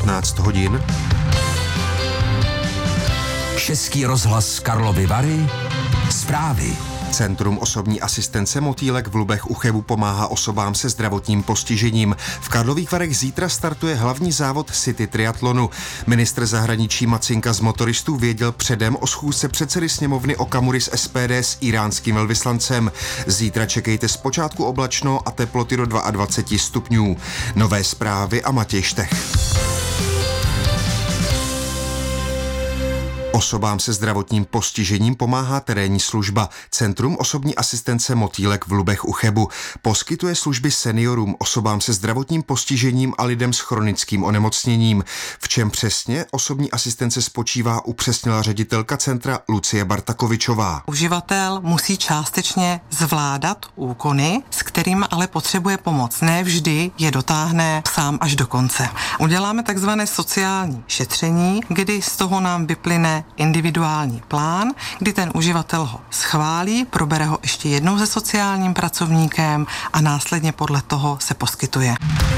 15 hodin. Český rozhlas Karlovy Vary. Zprávy. Centrum osobní asistence Motýlek v Lubech u Chebu pomáhá osobám se zdravotním postižením. V Karlových Varech zítra startuje hlavní závod City triatlonu. Ministr zahraničí Macinka z motoristů věděl předem o schůzce předsedy sněmovny Okamury z SPD s íránským velvyslancem. Zítra čekejte zpočátku oblačno a teploty do 22 stupňů. Nové zprávy a Matěj Štech. Osobám se zdravotním postižením pomáhá terénní služba. Centrum osobní asistence Motýlek v Lubech u Chebu poskytuje služby seniorům, osobám se zdravotním postižením a lidem s chronickým onemocněním. V čem přesně osobní asistence spočívá, upřesnila ředitelka centra Lucie Bartakovičová. Uživatel musí částečně zvládat úkony, s kterým ale potřebuje pomoc. Ne vždy je dotáhne sám až do konce. Uděláme takzvané sociální šetření, kdy z toho nám vyplyne individuální plán, kdy ten uživatel ho schválí, probere ho ještě jednou se sociálním pracovníkem a následně podle toho se poskytuje.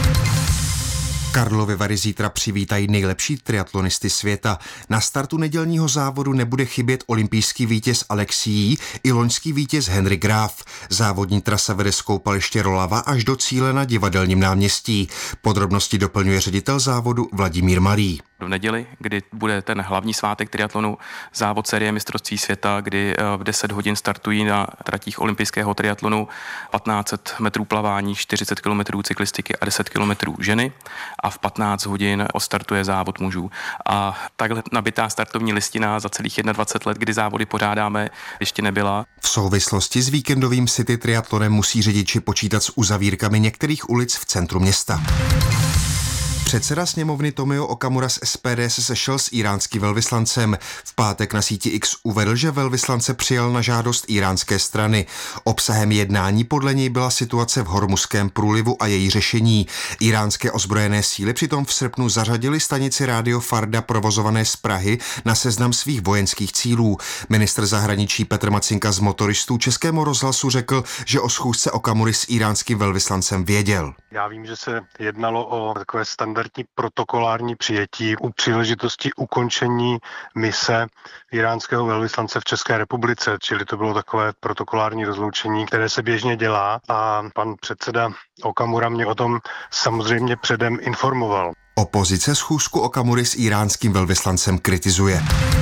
Karlovy Vary zítra přivítají nejlepší triatlonisty světa. Na startu nedělního závodu nebude chybět olympijský vítěz Alexií i loňský vítěz Henry Graf. Závodní trasa vede z koupaliště Rolava až do cíle na Divadelním náměstí. Podrobnosti doplňuje ředitel závodu Vladimír Malý. V neděli, kdy bude ten hlavní svátek triatlonu, závod série mistrovství světa, kdy v 10 hodin startují na tratích olympijského triatlonu 1500 metrů plavání, 40 km cyklistiky a 10 km ženy a v 15 hodin odstartuje závod mužů. A takhle nabitá startovní listina za celých 21 let, kdy závody pořádáme, ještě nebyla. V souvislosti s víkendovým City triatlonem musí řidiči počítat s uzavírkami některých ulic v centru města. Předseda sněmovny Tomio Okamura z SPD se sešel s íránským velvyslancem. V pátek na síti X uvedl, že velvyslance přijal na žádost íránské strany. Obsahem jednání podle něj byla situace v Hormuzském průlivu a její řešení. Íránské ozbrojené síly přitom v srpnu zařadili stanici Rádio Farda provozované z Prahy na seznam svých vojenských cílů. Ministr zahraničí Petr Macinka z motoristů Českému rozhlasu řekl, že o schůzce Okamury s íránským velvyslancem věděl. Já vím, že se jednalo o takové standardní protokolární přijetí u příležitosti ukončení mise íránského velvyslance v České republice, čili to bylo takové protokolární rozloučení, které se běžně dělá a pan předseda Okamura mě o tom samozřejmě předem informoval. Opozice schůzku Okamury s íránským velvyslancem kritizuje.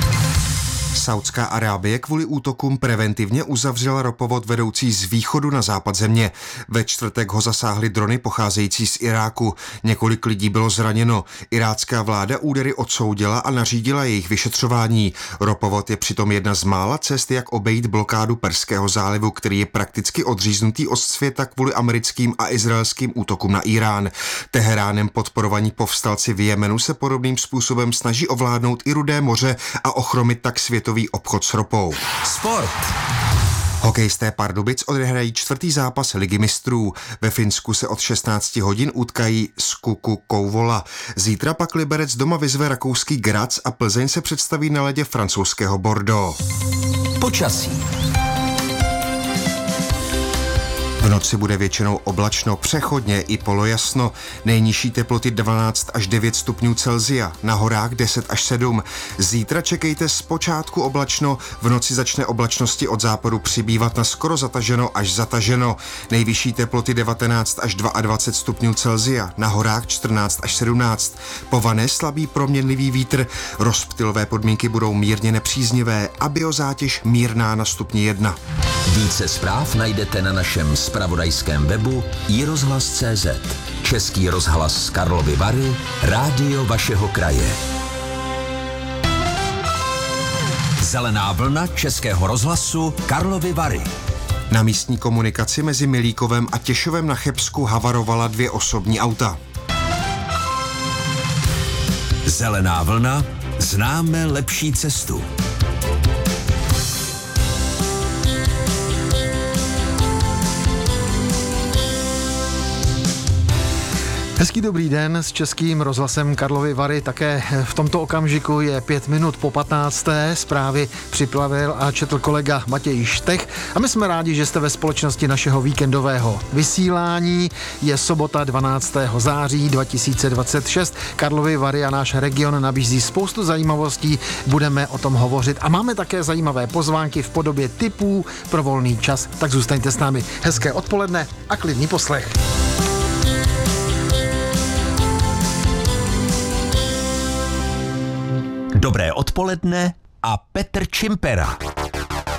Saudská Arábie kvůli útokům preventivně uzavřela ropovod vedoucí z východu na západ země. Ve čtvrtek ho zasáhly drony pocházející z Iráku. Několik lidí bylo zraněno. Irácká vláda údery odsoudila a nařídila jejich vyšetřování. Ropovod je přitom jedna z mála cest, jak obejít blokádu Perského zálivu, který je prakticky odříznutý od světa kvůli americkým a izraelským útokům na Irán. Teheránem podporovaní povstalci v Jemenu se podobným způsobem snaží ovládnout i Rudé moře a ochromit tak světový obchod s ropou. Sport. Hokejisté Pardubic odehrají čtvrtý zápas Ligy mistrů. Ve Finsku se od 16 hodin utkají s KUKU Kouvola. Zítra pak Liberec doma vyzve rakouský Graz a Plzeň se představí na ledě francouzského Bordeaux. Počasí. V noci bude většinou oblačno, přechodně i polojasno. Nejnižší teploty 12 až 9 stupňů Celsia, na horách 10 až 7. Zítra čekejte zpočátku oblačno, v noci začne oblačnosti od západu přibývat na skoro zataženo až zataženo. Nejvyšší teploty 19 až 22 stupňů Celsia, na horách 14 až 17. Pované slabý proměnlivý vítr, rozptylové podmínky budou mírně nepříznivé a biozátěž mírná na stupni 1. Více zpráv najdete na našem zpravodajském webu iRozhlas.cz. Český rozhlas Karlovy Vary, rádio vašeho kraje. Zelená vlna Českého rozhlasu Karlovy Vary. Na místní komunikaci mezi Milíkovem a Těšovem na Chebsku havarovala 2 osobní auta. Zelená vlna, známe lepší cestu. Hezký dobrý den s Českým rozhlasem Karlovy Vary. Také v tomto okamžiku je 5 minut po 15. Zprávy připravil a četl kolega Matěj Štech. A my jsme rádi, že jste ve společnosti našeho víkendového vysílání. Je sobota 12. září 2026. Karlovy Vary a náš region nabízí spoustu zajímavostí. Budeme o tom hovořit a máme také zajímavé pozvánky v podobě tipů pro volný čas. Tak zůstaňte s námi. Hezké odpoledne a klidný poslech. Dobré odpoledne a Petr Čimpera.